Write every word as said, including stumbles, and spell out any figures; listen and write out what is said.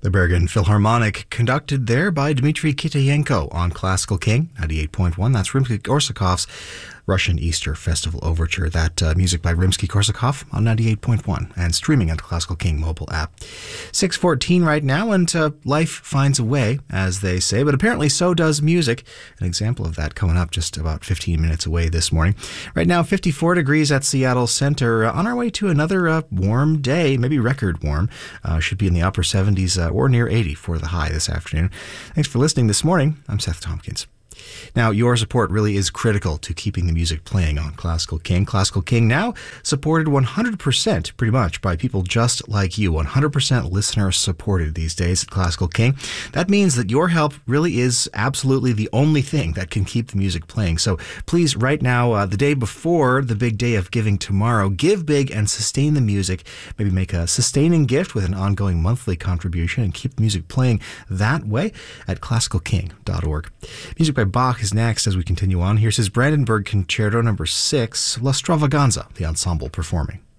The Bergen Philharmonic, conducted there by Dmitry Kitayenko on Classical King, ninety-eight point one. That's Rimsky-Korsakov's Russian Easter Festival Overture. That uh, music by Rimsky-Korsakov on ninety-eight point one and streaming on the Classical King mobile app. six fourteen right now, and uh, life finds a way, as they say, but apparently so does music. An example of that coming up just about fifteen minutes away this morning. Right now, fifty-four degrees at Seattle Center. Uh, on our way to another uh, warm day, maybe record warm. Uh, should be in the upper seventies uh, or near eighty for the high this afternoon. Thanks for listening this morning. I'm Seth Tompkins. Now, your support really is critical to keeping the music playing on Classical King. Classical King now supported one hundred percent, pretty much, by people just like you. one hundred percent listener supported these days at Classical King. That means that your help really is absolutely the only thing that can keep the music playing. So please, right now, uh, the day before the big day of giving tomorrow, give big and sustain the music. Maybe make a sustaining gift with an ongoing monthly contribution and keep the music playing that way at classical king dot org. Music by Bach is next as we continue on. Here's his Brandenburg Concerto number six, La Stravaganza, the ensemble performing.